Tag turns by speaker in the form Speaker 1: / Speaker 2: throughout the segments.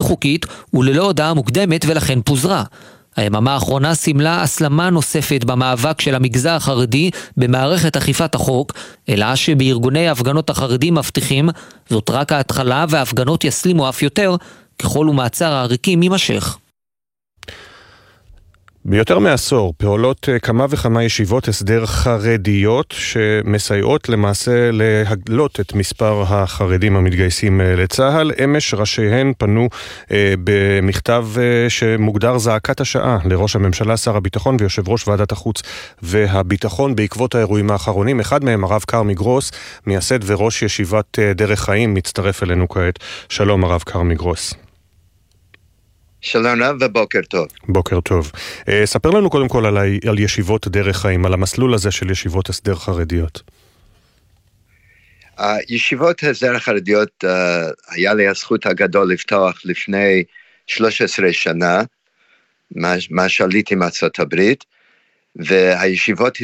Speaker 1: חוקית וללא הודעה מוקדמת ולכן פוזרה. היממה האחרונה סימלה הסלמה נוספת במאבק של המגזר החרדי במערכת אכיפת החוק, אלא שבארגוני ההפגנות החרדים מבטיחים זאת רק ההתחלה וההפגנות יסלימו אף יותר ככל ומעצר העריקים יימשך.
Speaker 2: ביותר מעשור פועלות כמה וכמה ישיבות הסדר חרדיות שמסייעות למעשה להגלות את מספר החרדים המתגייסים לצה"ל. אמש ראשיהן פנו במכתב שמוגדר זעקת השעה לראש הממשלה, שר הביטחון ויושב ראש ועדת החוץ והביטחון בעקבות האירועים האחרונים. אחד מהם, הרב כרמי גרוס, מייסד וראש ישיבת דרך חיים, מצטרף אלינו כעת. שלום הרב כרמי גרוס.
Speaker 3: שלום רב ובוקר טוב.
Speaker 2: בוקר טוב. ספר לנו קודם כל על ישיבות דרך חיים, על המסלול הזה של ישיבות הסדר חרדיות.
Speaker 3: ישיבות הסדר החרדיות, היה לי הזכות הגדול לפתוח לפני 13 שנה, מה שעליתי מארצות הברית, והישיבות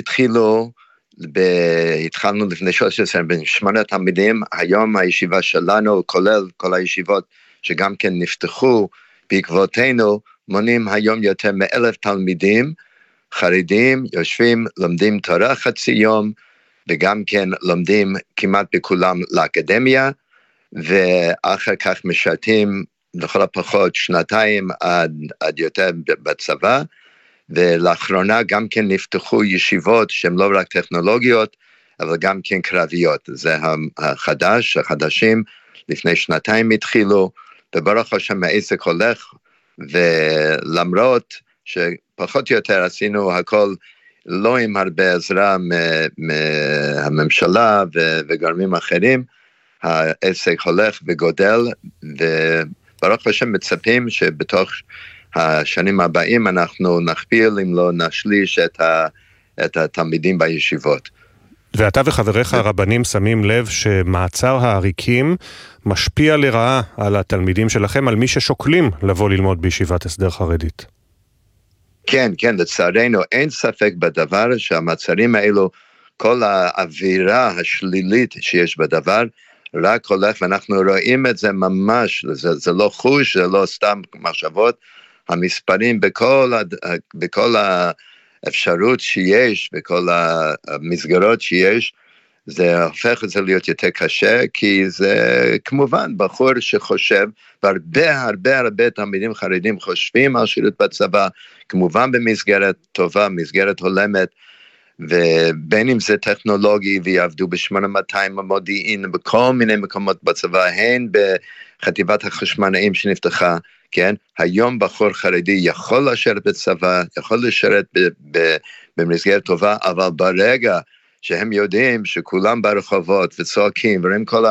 Speaker 3: התחלנו לפני 13 בין 8 תלמידים, היום הישיבה שלנו, כולל כל הישיבות שגם כן נפתחו, בעקבותינו מונים היום יותר מ1,000 תלמידים חרדים, יושבים, לומדים תורה חצי יום, וגם כן לומדים כמעט בכולם לאקדמיה, ואחר כך משרתים לכל הפחות 2 עד יותר בצבא, ולאחרונה גם כן נפתחו ישיבות שהן לא רק טכנולוגיות, אבל גם כן קרביות. זה החדשים, לפני 2 התחילו, וברוך השם העסק הולך, ולמרות שפחות או יותר עשינו הכל לא עם הרבה עזרה מהממשלה וגורמים אחרים, העסק הולך וגודל, וברוך השם מצפים שבתוך השנים הבאים אנחנו נכפיל אם לא נשליש את התלמידים בישיבות.
Speaker 2: ואתה וחבריך הרבנים שמים לב שמעצר העריקים משפיע לרעה על התלמידים שלכם, על מי ששוקלים לבוא ללמוד בישיבת הסדר חרדית.
Speaker 3: כן, לצערנו אין ספק בדבר שהמעצרים האלו, כל האווירה השלילית שיש בדבר, רק הולך, ואנחנו רואים את זה ממש, זה לא חוש, זה לא סתם מחשבות, המספרים בכל האפשרות שיש, בכל המסגרות שיש, זה הופך את זה להיות יותר קשה, כי זה כמובן בחור שחושב, והרבה תלמידים חרדים חושבים על שירות בצבא, כמובן במסגרת טובה, מסגרת הולמת, ובין אם זה טכנולוגי, ויעבדו ב-8200 המודיעין, בכל מיני מקומות בצבא, הן בחטיבת החשמונאים שנפתחה, כן? היום בחור חרדי יכול לשרת בצבא, יכול לשרת במסגרת טובה, אבל ברגע שהם יודעים שכולם ברחובות וצועקים, ורואים כל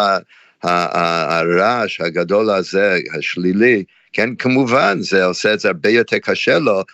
Speaker 3: הרעש הגדול הזה, השלילי, כן? כמובן, זה עושה את זה הרבה יותר קשה לו,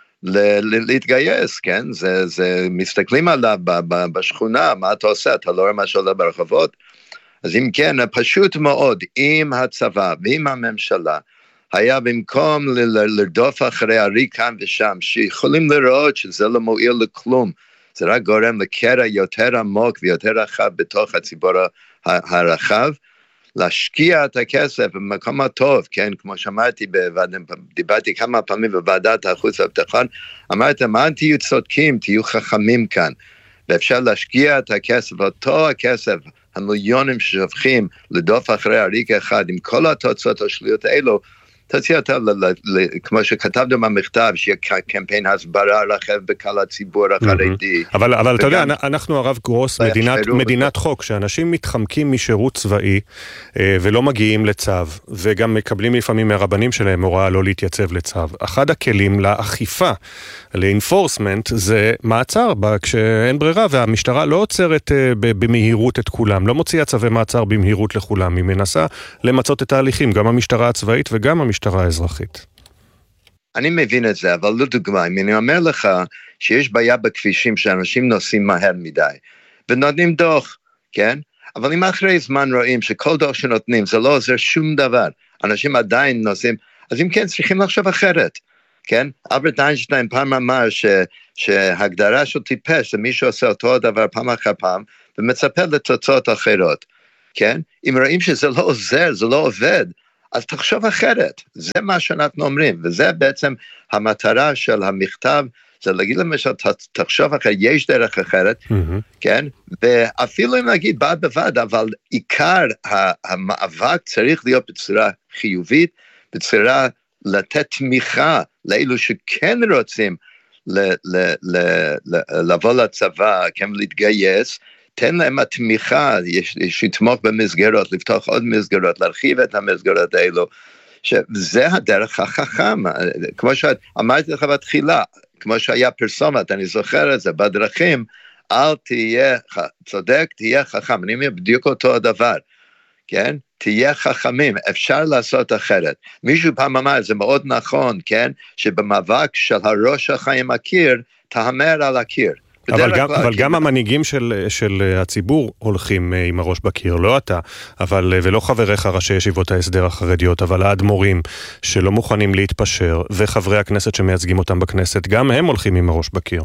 Speaker 3: להתגייס, כן? זה מסתכלים עליו בשכונה, מה אתה עושה? אתה לא רואה מה שעולה ברחובות? אז אם כן, פשוט מאוד, עם הצבא ועם הממשלה, היה במקום לרדוף אחרי עריק כאן ושם, שיכולים לראות שזה לא מועיל לכלום, זה רק גורם לקרע יותר עמוק ויותר רחב בתוך הציבור הרחב, להשקיע את הכסף במקום הטוב, כן, כמו שאמרתי, דיברתי כמה פעמים בוועדת החוץ והביטחון, אמרתם, מה תהיו צודקים, תהיו חכמים כאן, ואפשר להשקיע את הכסף, אותו הכסף, המיליונים ששופכים לדוף אחרי עריק אחד, עם כל התוצאות השליליות האלו, תציע אותה, כמו שכתבנו במכתב, שיהיה קמפיין הסברה רחב בקהל הציבור החרדי.
Speaker 2: אבל אתה יודע, אנחנו הרב גרוס, מדינת חוק, שאנשים מתחמקים משירות צבאי, ולא מגיעים לצו, וגם מקבלים לפעמים מהרבנים שלהם הוראה לא להתייצב לצו. אחד הכלים לאכיפה, לאינפורסמנט, זה מעצר, כשאין ברירה, והמשטרה לא עוצרת במהירות את כולם, לא מוציאה צווי מעצר במהירות לכולם, היא מנסה למצות את ההליכים, גם המשטרה הצבאית וגם המשטרה האזרחית.
Speaker 3: אני מבין את זה, אבל לא דוגמה, אם אני אומר לך שיש בעיה בכבישים שאנשים נוסעים מהר מדי, ונותנים דוח, כן? אבל אם אחרי זמן רואים שכל דוח שנותנים זה לא עוזר שום דבר, אנשים עדיין נוסעים, אז אם כן צריכים לחשוב אחרת, כן? אלברט איינשטיין פעם אמר שהגדרה של טיפש זה מישהו עושה אותו דבר פעם אחר פעם, ומצפה לתוצאות אחרות, כן? אם רואים שזה לא עוזר, זה לא עובד, אז תחשוב אחרת. זה מה שאנחנו אומרים, וזה בעצם המטרה של המכתב, זה להגיד למשל, תחשוב אחרת, יש דרך אחרת, כן? ואפילו אם נגיד בד בבד, אבל עיקר המאבק צריך להיות בצורה חיובית, בצורה לתת תמיכה לאלו שכן רוצים לבוא לצבא, כן להתגייס, תן להם התמיכה, יש לתמוך במסגרות, לפתוח עוד מסגרות, להרחיב את המסגרות האלו, שזה הדרך החכם, כמו שאמרתי לך בתחילה, כמו שהיה פרסומת, אני זוכר את זה, בדרכים, אל תהיה צודק, תהיה חכם, אני אומר בדיוק אותו הדבר, כן? תהיה חכמים, אפשר לעשות אחרת. מישהו פעם אמר, זה מאוד נכון, כן? שבמאבק של הראש החיים הקיר, תאמר על הקיר.
Speaker 2: אבל גם המנהיגים של הציבור הולכים עם הראש בקיר, לא אתה, ולא חבריך ראשי ישיבות ההסדר החרדיות, אבל האדמו"רים שלא מוכנים להתפשר, וחברי הכנסת שמייצגים אותם בכנסת, גם הם הולכים עם הראש בקיר.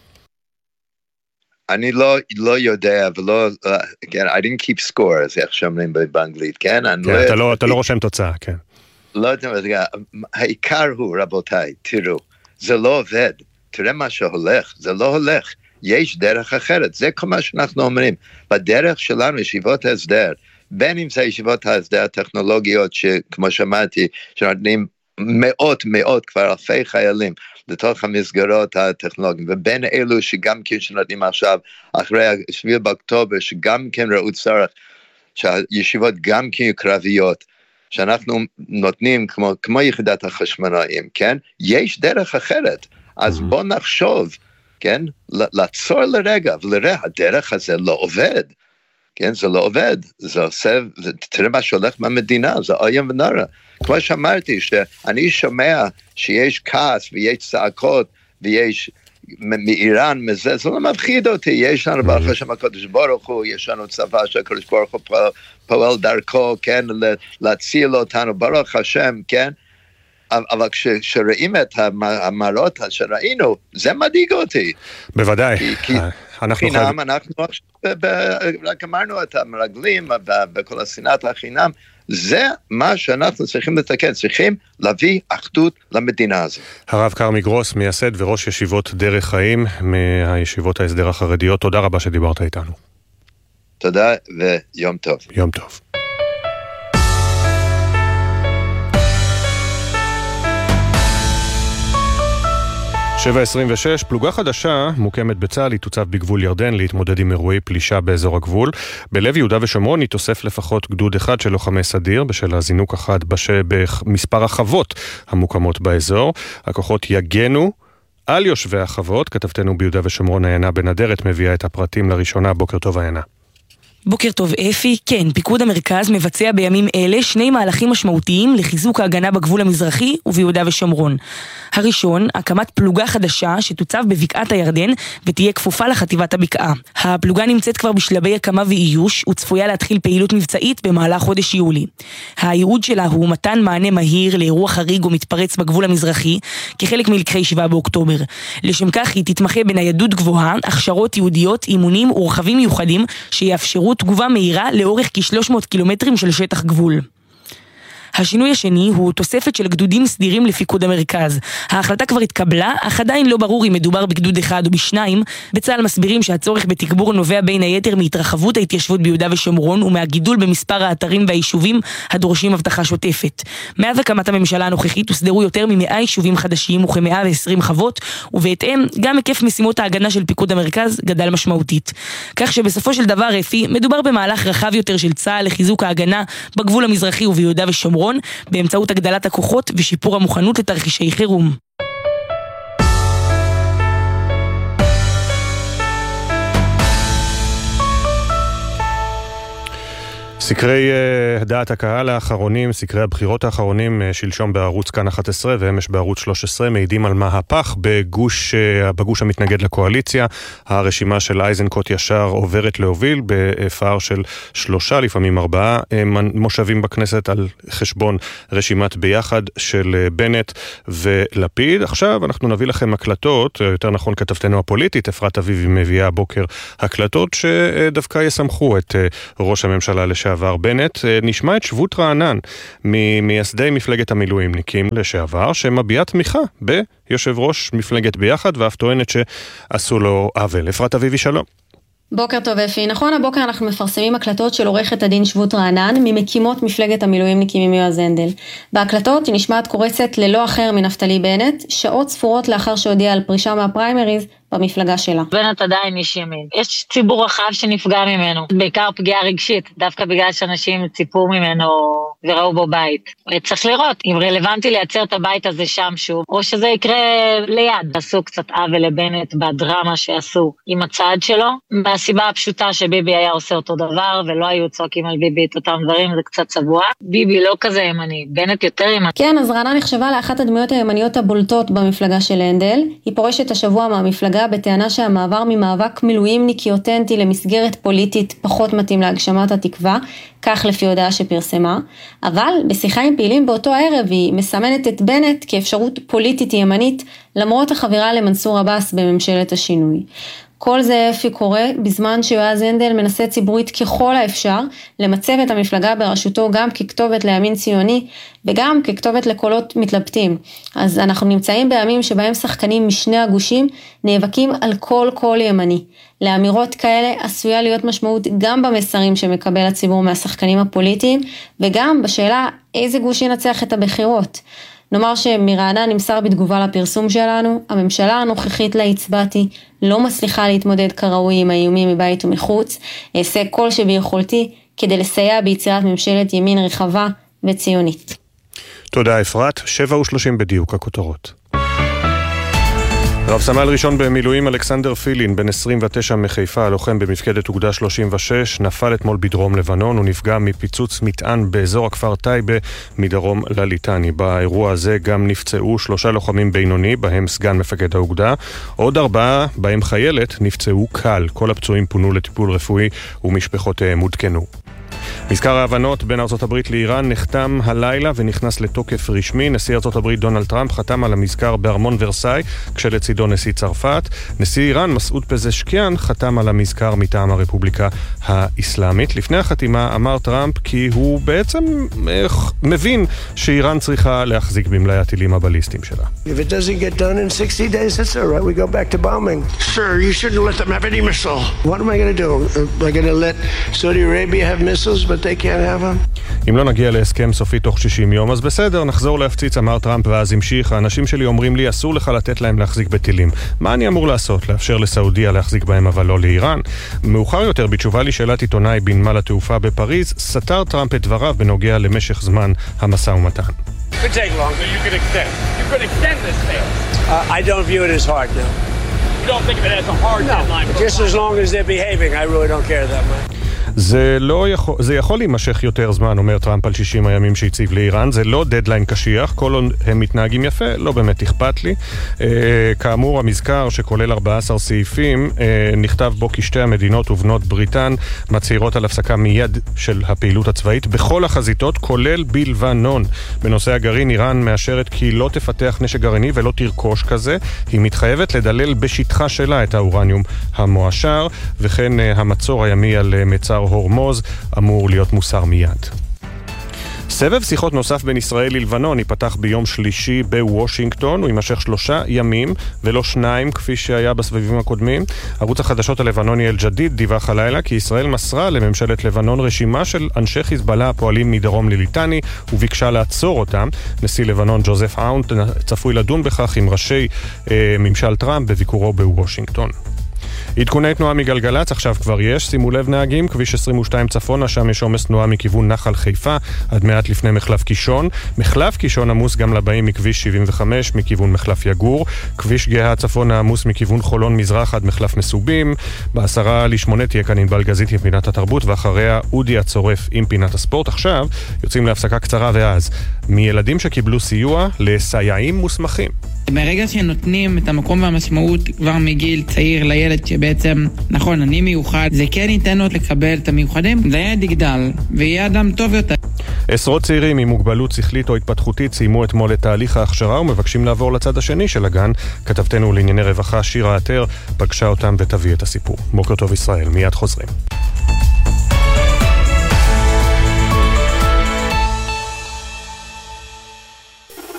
Speaker 3: אני לא יודע, ולא, כן, I didn't keep score, אז איך שאומרים באנגלית, כן?
Speaker 2: אתה לא רושם תוצאה, כן.
Speaker 3: לא יודע, העיקר הוא, רבותיי, תראו, זה לא עובד, תראה מה שהולך, זה לא הולך. יש דרך אחרת, זה כל מה שאנחנו אומרים, בדרך שלנו ישיבות ההסדר, בין אם זה ישיבות ההסדר הטכנולוגיות, שכמו שמעתי, שנותנים מאות כבר אלפי חיילים, לתוך המסגרות הטכנולוגיות, ובין אלו שגם כן שנותנים עכשיו, אחרי 7 באוקטובר, שגם כן ראו צורך, שהישיבות גם כן קרביות, שאנחנו נותנים כמו יחידת החשמונאים, כן? יש דרך אחרת, אז בוא נחשוב, כן? לעצור לרגע, ולראה, הדרך הזה לא עובד, כן? זה לא עובד, זה עושה, תראה מה שהולך מהמדינה, זה איום ונורא. כמו שאמרתי, שאני שומע שיש כעס ויש צעקות, ויש מאיראן, מזה, זה לא מפחיד אותי, יש לנו ברוך השם הקדוש ברוך הוא, יש לנו צבא שהקדוש ברוך הוא פועל דרכו, כן? להציל אותנו, ברוך השם, כן? אבל כשרואים את המראות שראינו, זה מדאיג אותי.
Speaker 2: בוודאי.
Speaker 3: כי חינם, אנחנו רק אמרנו את המרגלים, וכל השנאת החינם, זה מה שאנחנו צריכים לתקן, צריכים להביא אחדות למדינה הזו.
Speaker 2: הרב כרמי גרוס, מייסד וראש ישיבות דרך חיים, מהישיבות ההסדר החרדיות, תודה רבה שדיברת איתנו.
Speaker 3: תודה ויום טוב.
Speaker 2: יום טוב. 7:26, פלוגה חדשה מוקמת בצה"ל, היא תוצב בגבול ירדן להתמודד עם אירועי פלישה באזור הגבול. בלב יהודה ושומרון יתוסף לפחות גדוד אחד של לוחמי סדיר, בשל הזינוק אחד במספר החוות המוקמות באזור. הכוחות יגנו על יושבי החוות. כתבתנו ביהודה ושומרון עיינה בן אדרת מביאה את הפרטים לראשונה. בוקר טוב עיינה.
Speaker 4: בוקר טוב אפי, כן, פיקוד המרכז מבצע בימים אלה 2 מהלכים משמעותיים לחיזוק ההגנה בגבול המזרחי וביהודה ושומרון. הראשון, הקמת פלוגה חדשה שתוצב בבקעת הירדן ותהיה כפופה לחטיבת הבקעה. הפלוגה נמצאת כבר בשלבי הקמה ואיוש וצפויה להתחיל פעילות מבצעית במהלך חודש יולי. הייעוד שלה הוא מתן מענה מהיר לאירוע חריג או מתפרץ בגבול המזרחי כחלק מלקחי 7 באוקטובר. לשם כך היא תתמחה בניידות גבוהה, הכשרות יהודיות, אימונים ורכבים מיוחדים שיאפשרו תגובה מהירה לאורך כ-300 קילומטרים של שטח גבול. השינוי השני הוא תוספת של גדודים סדירים לפיקוד המרכז. ההחלטה כבר התקבלה, אך עדיין לא ברור אם מדובר בגדוד אחד או בשניים. בצה"ל מסבירים שהצורך בתגבור נובע בין היתר מהתרחבות ההתיישבות ביהודה ושומרון ומהגידול במספר האתרים והיישובים הדורשים הבטחה שוטפת. מאז הקמת הממשלה הנוכחית הוסדרו יותר מ100 יישובים חדשים וכ120 חוות, ובהתאם גם היקף משימות ההגנה של פיקוד המרכז גדל משמעותית. כך שבסופו של דבר אפי, מדובר במהלך רחב יותר של צה"ל לחיזוק ההגנה בגבול המזרחי וביהודה ושומרון, באמצעות הגדלת הכוחות ושיפור המוכנות לתרחישי חירום.
Speaker 2: סקרי דעת הקהל האחרונים, סקרי הבחירות האחרונים שלשום בערוץ כאן 11 ואמש בערוץ 13 מעידים על מהפך בגוש המתנגד לקואליציה. הרשימה של אייזנקוט ישר עוברת להוביל בפער של 3 לפעמים 4 מושבים בכנסת על חשבון רשימת ביחד של בנט ולפיד. עכשיו אנחנו נביא לכם הקלטות, יותר נכון כתבתנו הפוליטית אפרת אביבי מביאה הבוקר הקלטות שדווקא יסמכו את ראש הממשלה לשעבר לשעבר בנט. נשמע את שבות רענן, ממייסדי מפלגת המילואימניקים לשעבר, שמביעה תמיכה ביושב ראש מפלגת ביחד, ואף טוענת שעשו לו עוול. אפרת אביבי, שלום.
Speaker 5: בוקר טוב אפי. נכון, הבוקר אנחנו מפרסמים הקלטות של עורכת הדין שבות רענן ממקימות מפלגת המילואימניקים עם יועז הנדל. בהקלטות היא נשמעת קורצת ללא אחר מנפתלי בנט, שעות ספורות לאחר שהודיע על פרישה מהפריימריז במפלגה שלה.
Speaker 6: בנט עדיין איש ימין. יש ציבור רחב שנפגע ממנו, בעיקר פגיעה רגשית, דווקא בגלל שאנשים ציפו ממנו וראו בו בית. צריך לראות אם רלוונטי לייצר את הבית הזה שם שוב, או שזה יקרה ליד. עשו קצת עוול לבנט בדרמה שעשו עם הצעד שלו, מהסיבה הפשוטה שביבי היה עושה אותו דבר, ולא היו צועקים על ביבי את אותם דברים, זה קצת צבוע. ביבי לא כזה ימני, בנט יותר ימני.
Speaker 5: כן, אז רענן נחשבה לאחת הדמויות הימניות הבולטות במפלגה של הנדל. היא פורשת השבוע מהמפלגה בטענה שהמעבר ממאבק מילואימניקי אותנטי למסגרת פוליטית פחות מתאים להגשמת התקווה, כך לפי הודעה שפרסמה, אבל בשיחה עם פעילים באותו הערב היא מסמנת את בנט כאפשרות פוליטית ימנית, למרות החבירה למנסור עבאס בממשלת השינוי. כל זה אפי קורה בזמן שיועז הנדל מנסה ציבורית ככל האפשר למצב את המפלגה בראשותו גם ככתובת לימין ציוני וגם ככתובת לקולות מתלבטים. אז אנחנו נמצאים בימים שבהם שחקנים משני הגושים נאבקים על כל קול ימני. לאמירות כאלה עשויה להיות משמעות גם במסרים שמקבל הציבור מהשחקנים הפוליטיים וגם בשאלה איזה גוש ינצח את הבחירות. נאמר שמרענן נמסר בתגובה לפרסום שלנו, הממשלה הנוכחית לה הצבעתי לא מצליחה להתמודד כראוי עם האיומים מבית ומחוץ, אעשה כל שביכולתי כדי לסייע ביצירת ממשלת ימין רחבה וציונית.
Speaker 2: תודה אפרת, 7:30 בדיוק הכותרות. רב סמל ראשון במילואים אלכסנדר פילין, בן 29 מחיפה, הלוחם במפקדת אוגדה 36, נפל אתמול בדרום לבנון, הוא נפגע מפיצוץ מטען באזור הכפר טייבה מדרום לליטני. באירוע הזה גם נפצעו 3 לוחמים בינוני, בהם סגן מפקד האוגדה, עוד 4, בהם חיילת, נפצעו קל. כל הפצועים פונו לטיפול רפואי ומשפחותיהם עודכנו. מזכר ההבנות בין ארצות הברית לאיראן נחתם הלילה ונכנס לתוקף רשמי. נשיא ארצות הברית דונלד טראמפ חתם על המזכר בארמון ורסאי, כשלצידו נשיא צרפת. נשיא איראן מסעוד פזשקיאן חתם על המזכר מטעם הרפובליקה האסלאמית. לפני החתימה אמר טראמפ כי הוא בעצם מבין שאיראן צריכה להחזיק במלאי הטילים הבליסטיים שלה.
Speaker 7: If it doesn't get done in 60 days, that's all right. We go back to bombing. Sir, you shouldn't let them have any missile. What am I going to do? Am I going to let Saudi Arabia have missiles, but they can't have them?
Speaker 2: אם לא נגיע להסכם סופי תוך 60 יום, אז בסדר, נחזור להפציץ, אמר טראמפ, ואז המשיך. האנשים שלי אומרים לי, אסור לך לתת להם להחזיק בטילים. מה אני אמור לעשות? לאפשר לסעודיה להחזיק בהם, אבל לא לאיראן? מאוחר יותר, בתשובה לשאלת עיתונאי בנמל התעופה בפריז, סתר טראמפ את דבריו בנוגע למשך זמן המשא ומתן.
Speaker 8: It could take longer. You could extend. You could extend this thing.
Speaker 7: I don't view it as hard now.
Speaker 8: You don't think of it as a hard deadline?
Speaker 7: No, just as long as they're behaving, I really don't care that much.
Speaker 2: זה יכול להימשך יותר זמן, אומר טראמפ על 60 הימים שהציב לאיראן. זה לא דדליין קשיח, כל עוד הם מתנהגים יפה, לא באמת אכפת לי. כאמור, המזכר שכולל 14 סעיפים, נכתב בו כי שתי המדינות ובנות בריטן מצהירות על הפסקה מיד של הפעילות הצבאית בכל החזיתות, כולל בלבנון. בנושא הגרעין, איראן מאשרת כי לא תפתח נשק גרעיני ולא תרכוש כזה. היא מתחייבת לדלל בשטחה שלה את האורניום המועשר, וכן המצור הימי על מצר הורמוז אמור להיות מוסר מיד. סבב שיחות נוסף בין ישראל ללבנון ייפתח ביום שלישי בוושינגטון. הוא יימשך 3 ימים ולא 2 כפי שהיה בסבבים הקודמים. ערוץ החדשות הלבנוני אל-ג'דיד דיווח הלילה כי ישראל מסרה לממשלת לבנון רשימה של אנשי חיזבאללה הפועלים מדרום לליטני וביקשה לעצור אותם. נשיא לבנון ג'וזף אאון צפוי לדון בכך עם ראשי ממשל טראמפ בביקורו בוושינגטון. עדכוני תנועה מגלגלץ, עכשיו כבר יש, שימו לב נהגים, כביש 22 צפונה, שם יש עומס תנועה מכיוון נחל חיפה, עד מעט לפני מחלף קישון. מחלף קישון עמוס גם לבאים מכביש 75, מכיוון מחלף יגור. כביש גאה צפונה עמוס מכיוון חולון מזרח עד מחלף מסובים. ב7:50 תהיה כאן ענבל גזית עם פינת התרבות, ואחריה אודי הצורף עם פינת הספורט. עכשיו יוצאים להפסקה קצרה, ואז מילדים שקיבלו סיוע לסייעים מוסמכים.
Speaker 9: ברגע שנותנים את המקום והמשמעות כבר מגיל צעיר לילד שבעצם, נכון, אני מיוחד, זה כן ייתן לו לקבל את המיוחדים, זה ילד יגדל ויהיה אדם טוב יותר.
Speaker 2: עשרות צעירים עם מוגבלות שכלית או התפתחותית סיימו אתמול את תהליך ההכשרה ומבקשים לעבור לצד השני של הגן. כתבתנו לענייני רווחה שירה עטר פגשה אותם ותביא את הסיפור. בוקר טוב ישראל, מיד חוזרים.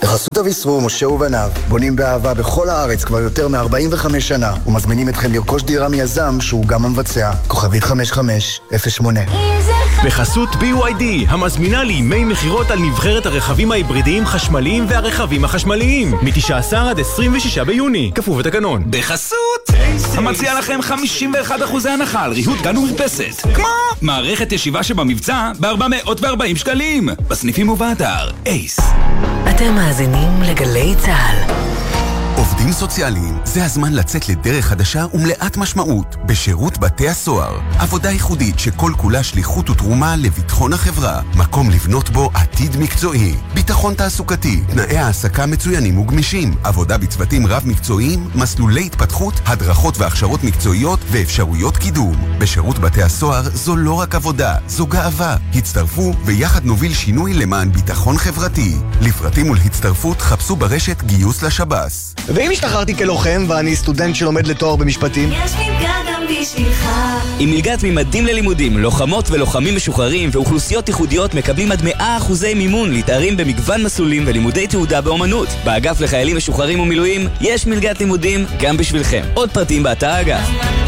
Speaker 10: בחסות אביסרו, משה ובניו, בונים באהבה בכל הארץ כבר יותר מ-45 שנה, ומזמינים אתכם לרכוש דירה מיזם שהוא גם המבצע. כוכבית 5508.
Speaker 11: בחסות BYD, המזמינה לימי מחירות על נבחרת הרכבים ההיברידיים חשמליים והרכבים החשמליים, מ-19 עד 26 ביוני, כפוף לתקנון.
Speaker 12: בחסות המציע לכם 51% הנחה על ריהוט גן ומרפסת, כמו מערכת ישיבה שבמבצע ב-440 שקלים, בסניפים ובאתר אייס.
Speaker 13: אתם מאזינים לגלי צהל.
Speaker 14: עובדים סוציאליים, זה הזמן לצאת לדרך חדשה ומלאת משמעות בשירות בתי הסוהר. עבודה ייחודית שכל כולה שליחות ותרומה לביטחון החברה. מקום לבנות בו עתיד מקצועי. ביטחון תעסוקתי, תנאי העסקה מצוינים וגמישים. עבודה בצוותים רב מקצועיים, מסלולי התפתחות, הדרכות והכשרות מקצועיות ואפשרויות קידום. בשירות בתי הסוהר זו לא רק עבודה, זו גאווה. הצטרפו ויחד נוביל שינוי למען ביטחון חברתי. לפרטים ולהצטרפות חפשו ברשת גיוס לשב"ס.
Speaker 10: ואם השתחררתי כלוחם ואני סטודנט שלומד לתואר במשפטים?
Speaker 13: יש מלגה גם בשבילך.
Speaker 12: עם מלגת ממדים ללימודים, לוחמות ולוחמים משוחררים ואוכלוסיות ייחודיות מקבלים עד 100% מימון להתארים במגוון מסלולים ולימודי תעודה באמנות. באגף לחיילים משוחררים ומילואים יש מלגת לימודים גם בשבילכם. עוד פרטים באתר האגף.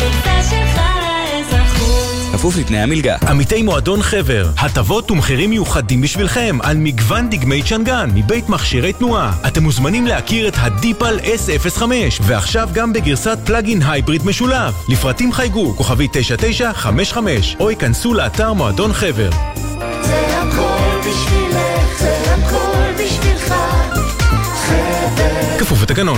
Speaker 12: כפוף לתנאי המלגה.
Speaker 11: עמיתי מועדון חבר, הטבות ומחירים מיוחדים בשבילכם על מגוון דגמי צ'נגן מבית מכשירי תנועה. אתם מוזמנים להכיר את הדיפל S05 ועכשיו גם בגרסת פלאגין הייבריד משולב. לפרטים חייגו כוכבי 9955 או ייכנסו לאתר מועדון חבר.
Speaker 13: זה הכל בשבילך, זה הכל בשבילך, חבר.
Speaker 11: כפוף לתקנון.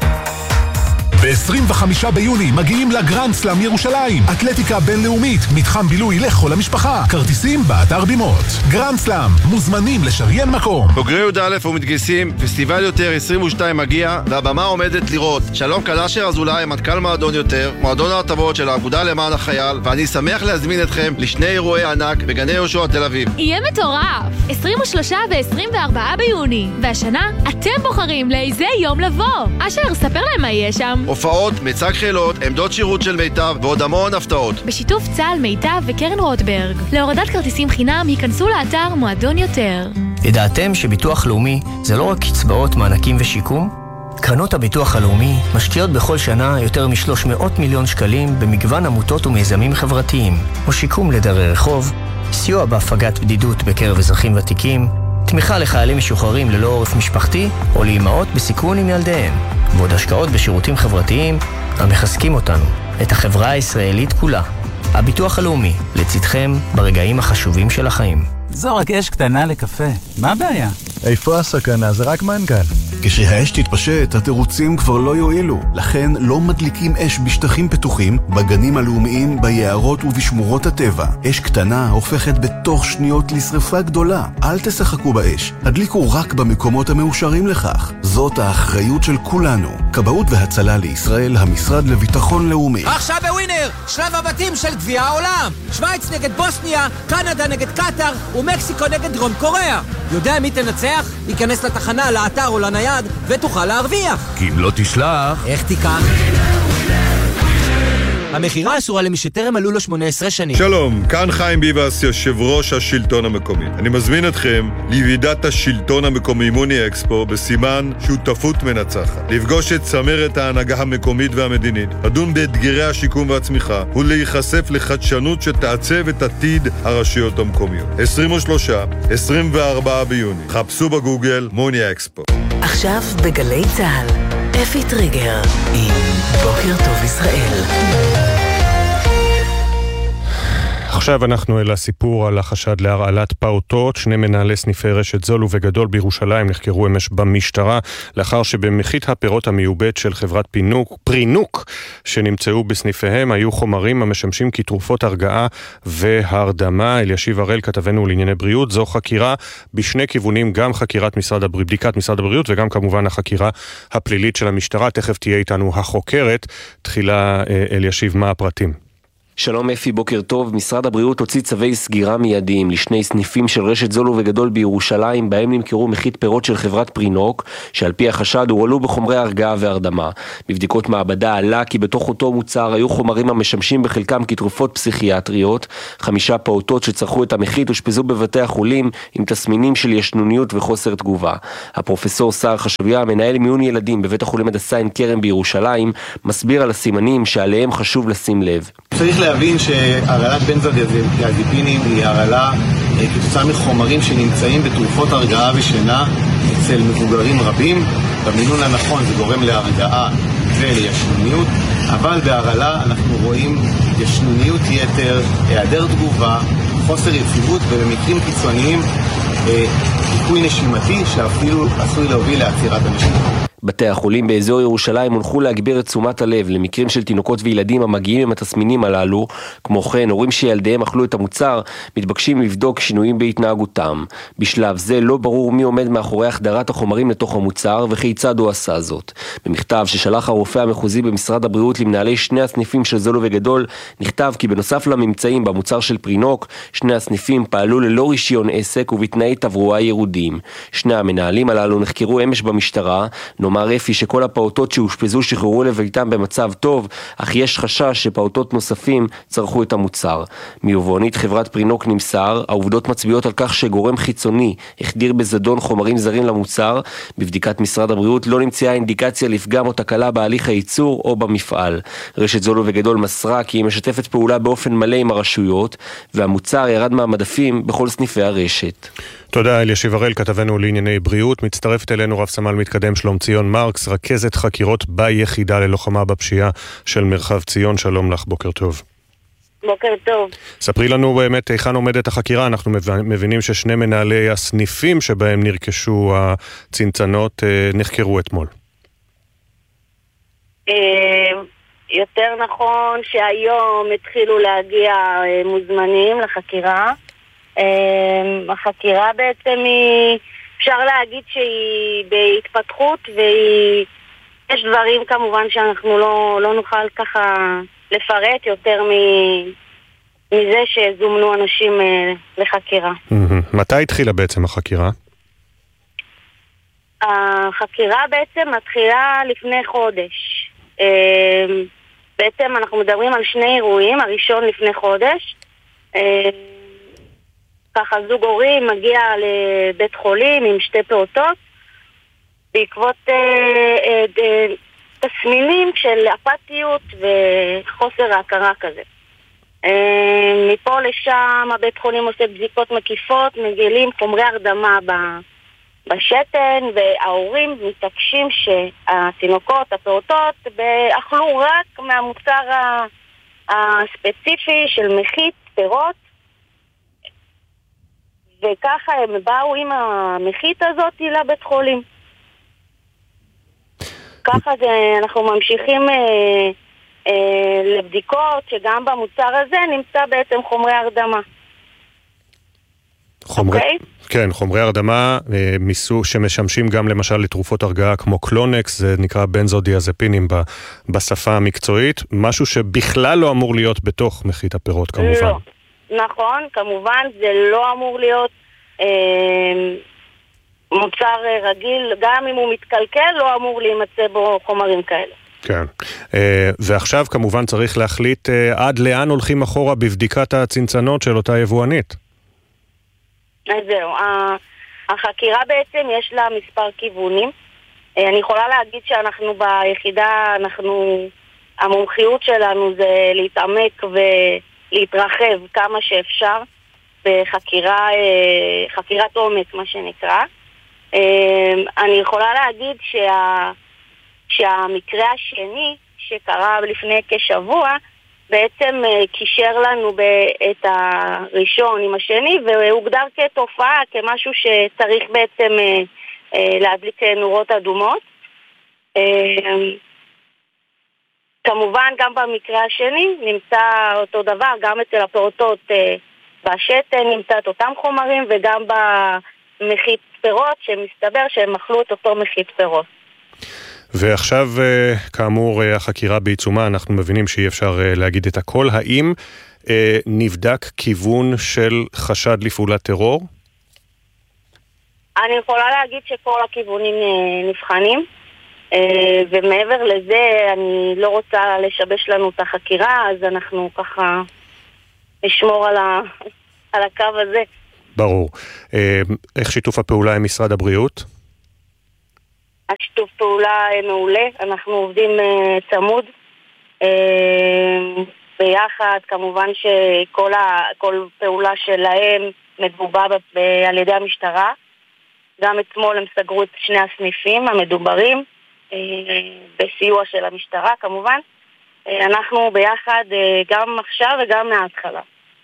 Speaker 15: ב-25 ביוני מגיעים לגרנד סלאם ירושלים, אתלטיקה בינלאומית, מתחם בילוי לכל המשפחה, כרטיסים באתר בימות. גרנד סלאם, מוזמנים לשריין מקום.
Speaker 16: בוגרי י"א ומתגייסים, פסטיבל יותר 22 מגיע, והבמה עומדת לראות. שלום קלאשר אזולאי, מנכ"ל מועדון יותר, מועדון ההטבות של האגודה למען החייל, ואני שמח להזמין אתכם לשני אירועי ענק בגני יהושע תל אביב.
Speaker 17: יהיה מטורף! 23 ו-24 ביוני, והשנה אתם בוחרים לאיזה יום לבוא. אשר, ספר להם מה יהיה שם.
Speaker 16: הופעות, מצג חילות, עמדות שירות של מיטב ועוד המון הפתעות.
Speaker 17: בשיתוף צה"ל, מיטב וקרן רוטברג. להורדת כרטיסים חינם היכנסו לאתר מועדון יותר.
Speaker 18: ידעתם שביטוח לאומי זה לא רק קצבאות, מענקים ושיקום? קרנות הביטוח הלאומי משקיעות בכל שנה יותר מ-300 מיליון שקלים במגוון עמותות ומיזמים חברתיים, או שיקום לדרי רחוב, סיוע בהפגת בדידות בקרב אזרחים ותיקים, תמיכה לחיילים משוחררים ללא עורף משפחתי או לאימהות בסיכון עם ילדיהן, ועוד השקעות בשירותים חברתיים המחזקים אותנו, את החברה הישראלית כולה. הביטוח הלאומי, לצדכם ברגעים החשובים של החיים.
Speaker 19: זו רק אש קטנה לקפה, מה הבעיה?
Speaker 20: איפה הסכנה? זה רק מנגל. כשהאש תתפשט, התירוצים כבר לא יועילו. לכן לא מדליקים אש בשטחים פתוחים, בגנים הלאומיים, ביערות ובשמורות הטבע. אש קטנה הופכת בתוך שניות לשריפה גדולה. אל תשחקו באש, הדליקו רק במקומות המאושרים לכך. זאת האחריות של כולנו. כבאות והצלה לישראל, המשרד לביטחון לאומי.
Speaker 21: עכשיו בווינר, שלב הבתים של גביע העולם. שוויץ נגד בוסניה, קנדה נגד קטר ומקסיקו נגד דרום קוריאה. יודע מי תנצח? ייכנס לתחנה, לאתר או לנייד ותוכל להרוויח.
Speaker 12: כי אם לא תשלח...
Speaker 21: איך תיקח? המחירה אסורה למי שטרם מלאו לו 18 שנים.
Speaker 22: שלום, כאן חיים ביבס, יושב ראש השלטון המקומי. אני מזמין אתכם לוועידת השלטון המקומי מוני אקספו בסימן שותפות מנצחת. לפגוש את צמרת ההנהגה המקומית והמדינית, לדון באתגרי השיקום והצמיחה ולהיחשף לחדשנות שתעצב את עתיד הרשויות המקומיות. 23-24 ביוני. חפשו בגוגל מוני אקספו.
Speaker 13: עכשיו בגלי צהל, אפי טריגר עם בוקר טוב ישראל.
Speaker 2: עכשיו אנחנו אל הסיפור על החשד להרעלת פעוטות. שני מנהלי סניפי רשת זול ובגדול בירושלים נחקרו אמש במשטרה לאחר שבמחית הפירות המיובט של חברת פרינוק שנמצאו בסניפיהם היו חומרים המשמשים כתרופות הרגעה והרדמה. אלישיב הראל כתבנו לענייני בריאות. זו חקירה בשני כיוונים, גם בדיקת משרד הבריאות וגם כמובן החקירה הפלילית של המשטרה. תכף תהיה איתנו החוקרת. תחילה אלישיב, מה הפרטים?
Speaker 1: שלום אפי, בוקר טוב. משרד הבריאות הוציא צווי סגירה מיידיים לשני סניפים של רשת זולו וגדול בירושלים, בהם נמכרו מחית פירות של חברת פרינוק, שעל פי החשד הועלו בחומרי הרגעה והרדמה. בבדיקות מעבדה עלה כי בתוך אותו מוצר היו חומרים המשמשים בחלקם כתרופות פסיכיאטריות. 5 פעוטות שצרכו את המחית הושפזו בבתי החולים עם תסמינים של ישנוניות וחוסר תגובה. הפרופסור שר חשביה, מנהל מיון ילדים בבית החולים הדסה עין כרם בירושלים, מסביר על הסימנים שעליהם חשוב לשים לב.
Speaker 3: צריך להבין שהרעלת בנזודיאזפינים היא הרעלה כתוצאה מחומרים שנמצאים בתרופות הרגעה ושינה אצל מבוגרים רבים. במינון הנכון זה גורם להרגעה ולישנוניות, אבל בהרעלה אנחנו רואים ישנוניות יתר, היעדר תגובה, חוסר יציבות, ובמקרים קיצוניים דיכוי נשימתי שאפילו עשוי להוביל לעצירת הנשימה.
Speaker 1: בתי החולים באזור ירושלים הונחו להגביר את תשומת הלב למקרים של תינוקות וילדים המגיעים עם התסמינים הללו. כמו כן, הורים שילדיהם אכלו את המוצר מתבקשים לבדוק שינויים בהתנהגותם. בשלב זה לא ברור מי עומד מאחורי החדרת החומרים לתוך המוצר וכיצד הוא עשה זאת. במכתב ששלח הרופא המחוזי במשרד הבריאות למנהלי שני הסניפים של זולו וגדול, נכתב כי בנוסף לממצאים במוצר של פרינוק, שני הסניפים פעלו ללא רישיון עסק ובתנאי תברואה ירודים. שני המנהלים הללו נחקרו אמש במשטרה. נאמר אפי שכל הפעוטות שהושפזו שחררו לביתם במצב טוב, אך יש חשש שפעוטות נוספים צרכו את המוצר. מיובונית חברת פרינוק נמסר, העובדות מצביעות על כך שגורם חיצוני החדיר בזדון חומרים זרים למוצר. בבדיקת משרד הבריאות לא נמצאה אינדיקציה לפגם או תקלה בהליך הייצור או במפעל. רשת זולו וגדול מסרה כי היא משתפת פעולה באופן מלא עם הרשויות, והמוצר ירד מהמדפים בכל סניפי הרשת.
Speaker 2: תודה אלישיב הראל, כתבנו לענייני בריאות. מצטרפת אלינו רב סמל מתקדם שלום ציון מרקס, רכזת חקירות ביחידה ללוחמה בפשיעה של מרחב ציון. שלום לך, בוקר טוב.
Speaker 23: בוקר טוב.
Speaker 2: ספרי לנו באמת היכן עומדת החקירה. אנחנו מבינים ששני מנהלי הסניפים שבהם נרכשו הצנצנות נחקרו אתמול.
Speaker 23: יותר נכון שהיום התחילו להגיע מוזמנים לחקירה. החקירה בעצם היא, אפשר להגיד שהיא בהתפתחות, ויש דברים כמובן שאנחנו לא נוכל ככה לפרט יותר מזה שזומנו אנשים לחקירה.
Speaker 2: מתי התחילה בעצם החקירה?
Speaker 23: החקירה בעצם מתחילה לפני חודש. בעצם אנחנו מדברים על שני אירועים. הראשון לפני חודש, ככה זוג הורים מגיע לבית חולים עם שתי פעוטות בעקבות תסמינים של אפתיות וחוסר ההכרה כזה. מפה לשם הבית חולים עושה בדיקות מקיפות, מגלים חומרי הרדמה בשתן, וההורים מתעקשים שהתינוקות, הפעוטות, אכלו רק מהמוצר הספציפי של מחית פירות, וככה הם באו עם המחית הזאת לבית חולים. ככה אנחנו ממשיכים לבדיקות שגם במוצר הזה נמצא בעצם חומרי הרדמה.
Speaker 2: כן, חומרי הרדמה שמשמשים גם למשל לתרופות הרגעה כמו קלונקס, זה נקרא בנזודיאזפינים בשפה המקצועית, משהו שבכלל לא אמור להיות בתוך מחית הפירות כמובן.
Speaker 23: לא. נכון, כמובן זה לא אמור להיות מוצר רגיל, גם אם הוא מתקלקל לא אמור להימצא בו חומרים כאלה.
Speaker 2: כן, ועכשיו כמובן צריך להחליט עד לאן הולכים אחורה בבדיקת הצנצנות של אותה יבואנית.
Speaker 23: אז זהו, החקירה בעצם יש לה מספר כיוונים. אני יכולה להגיד שאנחנו ביחידה, המומחיות שלנו זה להתעמק להתרחב כמה שאפשר בחקירת עומק, מה שנקרא. אני יכולה להגיד שהמקרה השני שקרה לפני כשבוע בעצם קישר לנו את הראשון עם השני, והוגדר כתופעה, כמשהו שצריך בעצם להדליק נורות אדומות. כמובן גם במקרה השני נמצא אותו דבר, גם אצל הפעוטות בשתן נמצא את אותם חומרים, וגם במחית פירות שמסתבר שהם אכלו את אותו מחית פירות.
Speaker 2: ועכשיו, כאמור, החקירה בעיצומה, אנחנו מבינים שאי אפשר להגיד את הכל. האם נבדק כיוון של חשד לפעולת טרור?
Speaker 23: אני יכולה להגיד שכל הכיוונים נבחנים, ומעבר לזה אני לא רוצה לשבש לנו את החקירה, אז אנחנו ככה נשמור על הקו הזה.
Speaker 2: ברור. איך שיתוף הפעולה עם משרד הבריאות?
Speaker 23: השיתוף פעולה מעולה, אנחנו עובדים צמוד ביחד, כמובן שכל פעולה שלהם מגובה על ידי המשטרה. גם אתמול הם סגרו את שני הסניפים המדוברים בסיוע של המשטרה כמובן. אנחנו ביחד גם עכשיו וגם מההתחלה.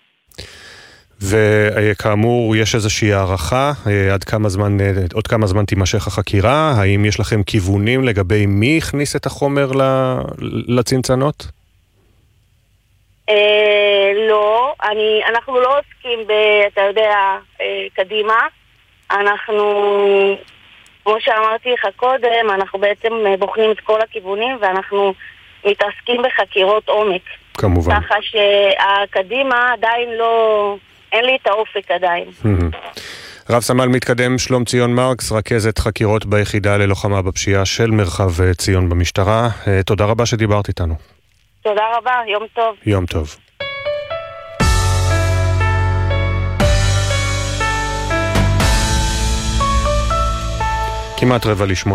Speaker 2: וכאמור, יש איזושהי הערכה, עוד כמה זמן תימשך החקירה? האם יש לכם כיוונים לגבי מי הכניס את החומר לצנצנות?
Speaker 23: לא, אנחנו לא עוסקים אתה יודע, קדימה. אנחנו, כמו שאמרתי לך קודם, אנחנו בעצם בוחנים את כל הכיוונים ואנחנו מתעסקים בחקירות עומק.
Speaker 2: כמובן.
Speaker 23: ככה שהקדימה עדיין לא... אין לי את האופק עדיין.
Speaker 2: רב סמל מתקדם שלום ציון מרקס, רכזת חקירות ביחידה ללוחמה בפשיעה של מרחב ציון במשטרה. תודה רבה שדיברת איתנו.
Speaker 23: תודה רבה, יום טוב.
Speaker 2: יום טוב. כמעט 7:45.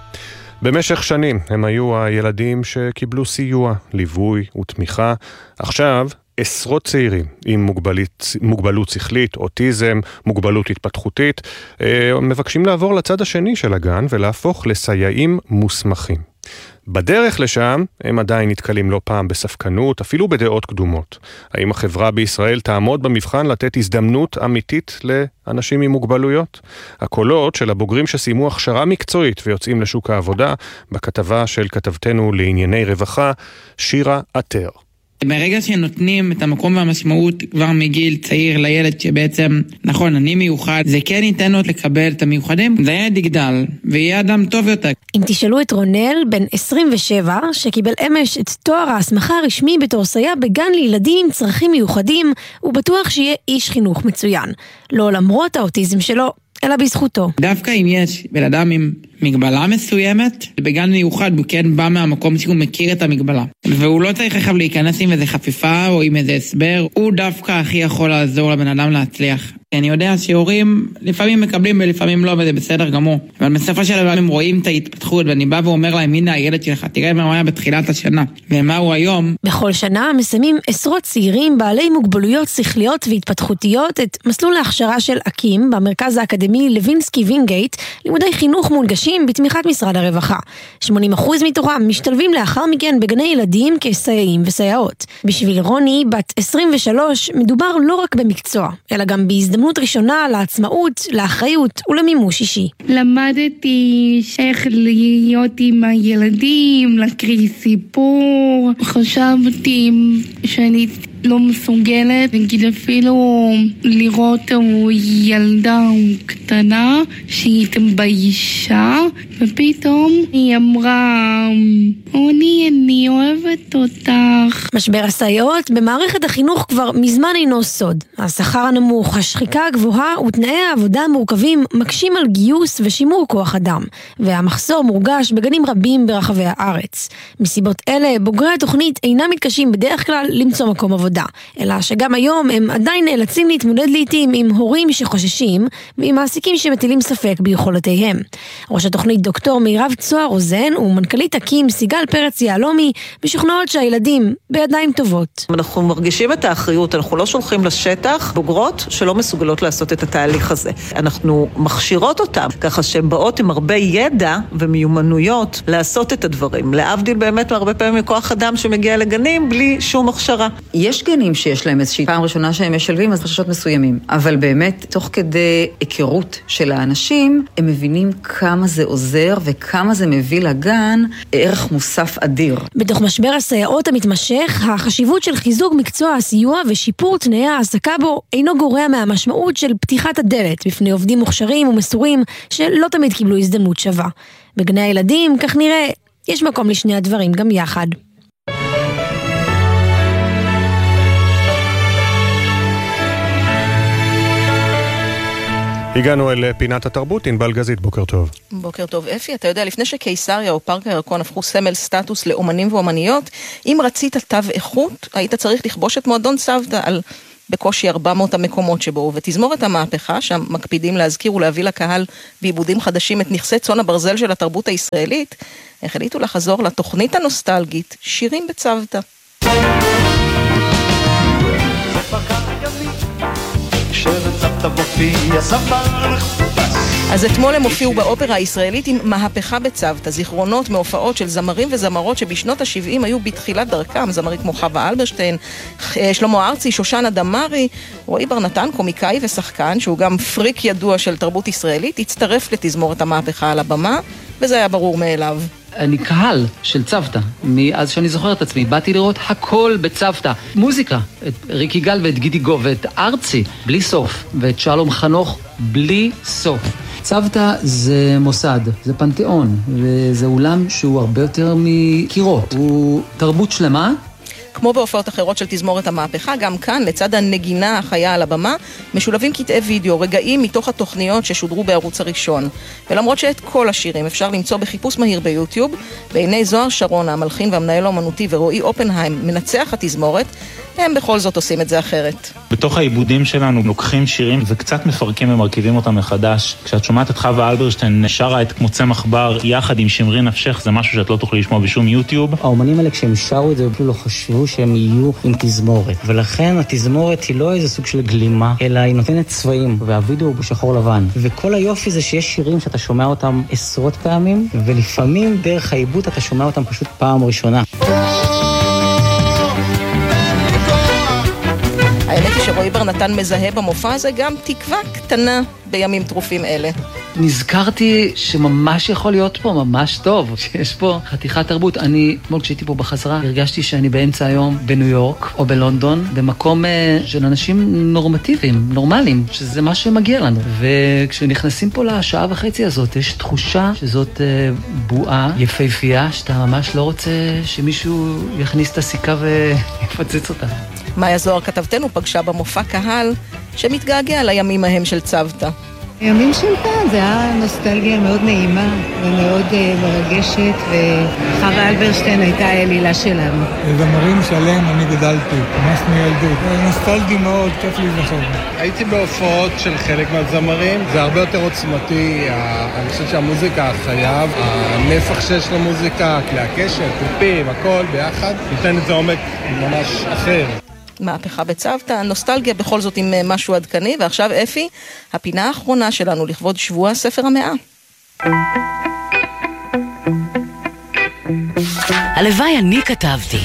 Speaker 2: במשך שנים הם היו הילדים שקיבלו סיוע, ליווי ותמיכה. עכשיו עשרות צעירים עם מוגבלות שכלית, אוטיזם, מוגבלות התפתחותית, מבקשים לעבור לצד השני של הגן ולהפוך לסייעים מוסמכים. בדרך לשם הם עדיין נתקלים לא פעם בספקנות, אפילו בדעות קדומות. האם החברה בישראל תעמוד במבחן לתת הזדמנות אמיתית לאנשים עם מוגבלויות? הקולות של הבוגרים שסיימו הכשרה מקצועית ויוצאים לשוק העבודה, בכתבה של כתבתנו לענייני רווחה, שירה עטר.
Speaker 9: ברגע שנותנים את המקום והמשמעות כבר מגיל צעיר לילד שבעצם, נכון, אני מיוחד, זה כן ייתן לו לקבל את המיוחדים, והילד יגדל, ויהיה אדם טוב יותר.
Speaker 4: אם תשאלו את רונל, בן 27, שקיבל אמש את תואר ההסמכה הרשמי בתור סייע בגן לילדים עם צרכים מיוחדים, הוא בטוח שיהיה איש חינוך מצוין. לא למרות האוטיזם שלו, אלא בזכותו.
Speaker 9: דווקא אם יש בן אדם עם מגבלה מסוימת, בגן מיוחד הוא כן בא מהמקום שהוא מכיר את המגבלה. והוא לא צריך עכשיו להיכנס עם איזה חפיפה או עם איזה הסבר, הוא דווקא הכי יכול לעזור לבן אדם להצליח. אני יודע שהורים לפעמים מקבלים ולפעמים לא, וזה בסדר גמור. אבל בסופו של דבר הם רואים את ההתפתחות, ואני בא ואומר להם, הנה הילד שלך, תראה מה הוא היה בתחילת השנה, ומה הוא היום.
Speaker 4: בכל שנה מסיימים עשרות צעירים בעלי מוגבלויות שכליות והתפתחותיות את מסלול ההכשרה של אקים במרכז האקדמי לוינסקי וינגייט, לימודי חינוך מונגשים בתמיכת משרד הרווחה. 80% מתוכם משתלבים לאחר מכן בגני ילדים כסייעים וסייעות. בשביל רוני, בת 23, מדובר לא רק במקצוע, אלא גם בהזדמנות ראשונה לעצמאות, לאחריות ולמימוש אישי.
Speaker 5: למדתי איך להיות עם הילדים, להקריא סיפור. חשבתי שאני לא מסוגלת, נגיד אפילו לראות ילדה קטנה שהיא התביישה, ופתאום היא אמרה, אני אוהבת אותך.
Speaker 4: משבר הסייעות במערכת החינוך כבר מזמן אינו סוד. השכר הנמוך, השחיקה הגבוהה ותנאי העבודה המורכבים מקשים על גיוס ושימור כוח אדם, והמחסור מורגש בגנים רבים ברחבי הארץ. מסיבות אלה, בוגרי התוכנית אינם מתקשים בדרך כלל למצוא מקום עבודה, אלא שגם היום הם עדיין נאלצים להתמודד לעתים עם הורים שחוששים ועם מעסיקים שמטילים ספק ביכולותיהם. ראש התוכנית דוקטור מירב צוהר רוזן ומנכ"לית אקים סיגל פרץ יעלומי משוכנעות שהילדים בידיים טובות.
Speaker 6: אנחנו מרגישים את האחריות, אנחנו לא שולחים לשטח בוגרות שלא מסוגלות לעשות את התהליך הזה. אנחנו מכשירות אותם, ככה שהן באות עם הרבה ידע ומיומנויות לעשות את הדברים. להבדיל באמת הרבה פעמים מכוח אדם שמגיע לגנים בלי שום הכשרה.
Speaker 24: יש גנים שיש להם איזושהי פעם ראשונה שהם משלבים, אז חששות מסוימים. אבל באמת, תוך כדי היכרות של האנשים, הם מבינים כמה זה עוזר וכמה זה מביא לגן ערך מוסף אדיר.
Speaker 4: בתוך משבר הסייעות המתמשך, החשיבות של חיזוק מקצוע הסיוע ושיפור תנאי העסקה בו אינו גורע מהמשמעות של פתיחת הדלת בפני עובדים מוכשרים ומסורים שלא תמיד קיבלו הזדמנות שווה. בגני הילדים, כך נראה, יש מקום לשני הדברים גם יחד.
Speaker 2: הגענו אל פינת התרבות, ענבל גזית, בוקר טוב.
Speaker 7: בוקר טוב, אפי, אתה יודע, לפני שקיסריה או פארק הירקון הפכו סמל סטטוס לאומנים ואומניות, אם רצית תו איכות, היית צריך לכבוש את מועדון צוותא על בקושי 400 המקומות שבו, ותזמורת המהפכה, שם מקפידים להזכיר ולהביא לקהל בעיבודים חדשים את נכסי צאן הברזל של התרבות הישראלית, החליטו לחזור לתוכנית הנוסטלגית, שירים בצוותא. אז אתמול הם הופיעו באופרה הישראלית עם מהפכה בצוותא, זיכרונות מהופעות של זמרים וזמרות שבשנות ה-70 היו בתחילת דרכם, זמרים כמו חווה אלברשטיין, שלמה ארצי, שושנה דמארי, רועי בר נתן, קומיקאי ושחקן, שהוא גם פריק ידוע של תרבות ישראלית, הצטרף לתזמורת המהפכה על הבמה, וזה היה ברור מאליו.
Speaker 8: אני קהל של צוותא, מאז שאני זוכר את עצמי, באתי לראות הכל בצוותא, מוזיקה, את ריק יגאל ואת גידי גו ואת ארצי, בלי סוף, ואת שלום חנוך, בלי סוף. צוותא זה מוסד, זה פנתיאון, וזה אולם שהוא הרבה יותר מקירות, הוא תרבות שלמה.
Speaker 7: כמו בהופעות אחרות של תזמורת המהפכה, גם כאן, לצד הנגינה החיה על הבמה, משולבים קטעי וידאו, רגעים מתוך התוכניות ששודרו בערוץ הראשון. ולמרות שאת כל השירים אפשר למצוא בחיפוש מהיר ביוטיוב, בעיני זוהר שרון, המלחין והמנהל האמנותי, ורועי אופנהיים, מנצח התזמורת, הם בכל זאת עושים את זה אחרת.
Speaker 10: בתוך העיבודים שלנו לוקחים שירים וקצת מפרקים ומרכיבים אותם מחדש. כשאת שומעת את חווה אלברשטיין שרה את כמו צמח בר יחד עם שמרי נפשך, זה משהו שאת לא תוכלי לשמוע בשום יוטיוב.
Speaker 14: האומנים האלה כשהם שרו את זה אפילו לא חשבו שהם יהיו עם תזמורת. ולכן התזמורת היא לא איזה סוג של גלימה, אלא היא נותנת צבעים, והווידאו הוא בשחור לבן. וכל היופי זה שיש שירים שאתה שומע אותם עשרות פעמים, ולפעמים דרך העיבוד אתה שומע אותם פשוט פעם ראשונה.
Speaker 7: האמת היא שרועי בר נתן מזהה במופע הזה גם תקווה קטנה בימים טרופים אלה.
Speaker 8: נזכרתי שממש יכול להיות פה ממש טוב, שיש פה חתיכת תרבות. אני, אתמול כשהייתי פה בחזרה, הרגשתי שאני באמצע היום בניו יורק או בלונדון, במקום של אנשים נורמטיביים, נורמליים, שזה מה שמגיע לנו. וכשנכנסים פה לשעה וחצי הזאת, יש תחושה שזאת בועה יפהפייה, שאתה ממש לא רוצה שמישהו יכניס את הסיכה ויפצץ אותה.
Speaker 7: מאיה זוהר כתבתנו פגשה במופע קהל שמתגעגע לימים ההם של צוותא.
Speaker 25: הימים של פעם זה היה נוסטלגיה מאוד נעימה ומאוד מרגשת, וחווה אלברשטיין הייתה האלילה שלנו.
Speaker 26: זמרים שלם אני גדלתי, ממש מילדות. נוסטלגי מאוד, כיף להיזכר.
Speaker 27: הייתי בהופעות של חלק מהזמרים, זה הרבה יותר עוצמתי, אני חושב שהמוזיקה חייב, הנפח שיש למוזיקה, כלי הקשת, טופים, הכל ביחד, ניתן את זה עומק ממש אחר.
Speaker 7: מהפכה בצוותא, נוסטלגיה בכל זאת עם משהו עדכני, ועכשיו אפי, הפינה האחרונה שלנו לכבוד שבוע ספר המאה.
Speaker 13: הלוואי אני כתבתי.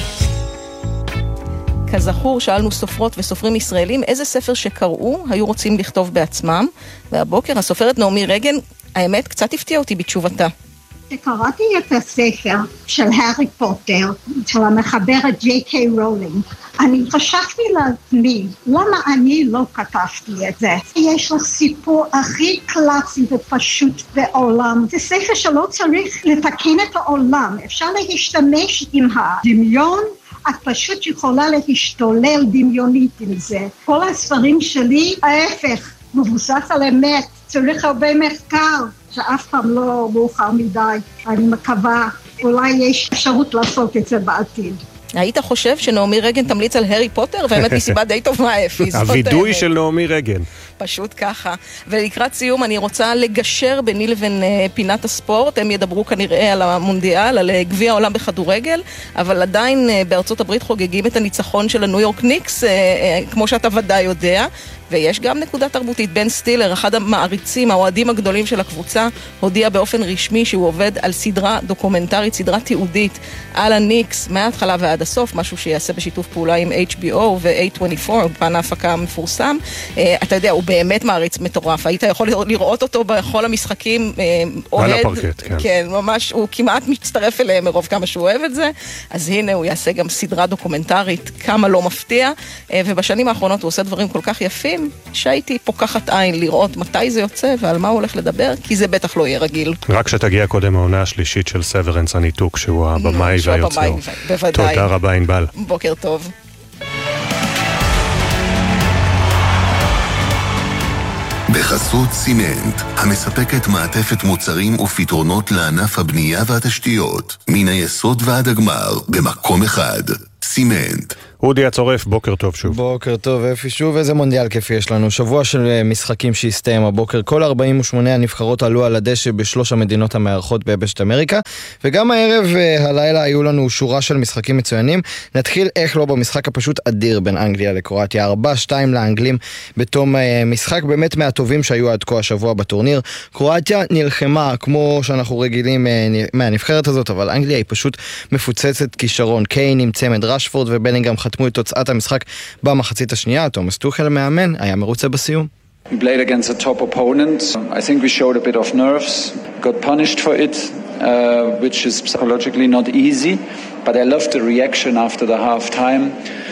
Speaker 7: כזכור, שאלנו סופרות וסופרים ישראלים איזה ספר שקראו היו רוצים לכתוב בעצמם, והבוקר הסופרת נעמי רגן, האמת קצת הפתיעה אותי בתשובתה.
Speaker 28: קראתי את הספר של הארי פוטר, של המחברת ג'יי.קיי רולינג. אני חשבתי לעצמי, למה אני לא כתבתי את זה? יש לך סיפור הכי קלאסי ופשוט בעולם. זה ספר שלא צריך לתקן את העולם. אפשר להשתמש עם הדמיון, את פשוט יכולה להשתולל דמיונית עם זה. כל הספרים שלי, ההפך, מבוסס על אמת. צריך הרבה מחקר, שאף פעם לא מאוחר מדי. אני מקווה, אולי יש אפשרות לעשות את זה בעתיד.
Speaker 7: היית חושב שנעמי רגן תמליץ על הארי פוטר? והאמת מסיבה די טובה, אפי.
Speaker 2: הווידוי של נעמי רגן.
Speaker 7: פשוט ככה. ולקראת סיום אני רוצה לגשר ביני לבין פינת הספורט. הם ידברו כנראה על המונדיאל, על גביע העולם בכדורגל, אבל עדיין בארצות הברית חוגגים את הניצחון של הניו יורק ניקס, כמו שאתה ודאי יודע. ויש גם נקודה תרבותית. בן סטילר, אחד המעריצים, האוהדים הגדולים של הקבוצה, הודיע באופן רשמי שהוא עובד על סדרה דוקומנטרית, סדרה תיעודית על הניקס, מההתחלה ועד הסוף, משהו שיעשה בשיתוף פעולה עם HBO ו-A24, פן ההפקה המפורסם. אתה יודע, הוא באמת מעריץ מטורף. היית יכול לראות אותו בכל המשחקים, אוהד. על
Speaker 2: הפרקט, כן.
Speaker 7: כן, ממש, הוא כמעט מצטרף אליהם מרוב כמה שהוא אוהב את זה. אז הנה, הוא יעשה גם סדרה דוקומנטרית, כמה לא מפתיע. ובשנים האחרונות הוא עושה דברים כל כך יפים, משחקים שהייתי פוקחת עין לראות מתי זה יוצא ועל מה הוא הולך לדבר, כי זה בטח לא יהיה רגיל.
Speaker 2: רק שתגיע קודם העונה השלישית של סברנס הניתוק, שהוא הבמאי והיוצר.
Speaker 7: בוודאי.
Speaker 2: תודה רבה ענבל.
Speaker 7: בוקר טוב.
Speaker 11: בחסות סימנט, המספקת מעטפת מוצרים ופתרונות לענף הבנייה והתשתיות, מן היסוד ועד הגמר, במקום אחד. סימנט.
Speaker 2: אודי הצורף, בוקר טוב שוב.
Speaker 12: בוקר טוב, אפי, שוב איזה מונדיאל כיפי יש לנו. שבוע של משחקים שהסתיים הבוקר. כל 48 הנבחרות עלו על הדשא בשלוש המדינות המארחות ביבשת אמריקה, וגם הערב הלילה היו לנו שורה של משחקים מצוינים. נתחיל איך לא במשחק הפשוט אדיר בין אנגליה לקרואטיה. 4-2 לאנגלים בתום משחק באמת מהטובים שהיו עד כה השבוע בטורניר. קרואטיה נלחמה כמו שאנחנו רגילים מהנבחרת הזאת, אבל אנגליה היא פשוט מפוצצת כישרון. קיין עם צמד, רשפורד ובלינגהאם חתמו את תוצאת המשחק במחצית השנייה. תומאס טוחל מאמן היה מרוצה בסיום.
Speaker 15: We played against a top opponent. I think we showed a bit of nerves, got punished for it, which is psychologically not easy, but I loved the reaction after the half time.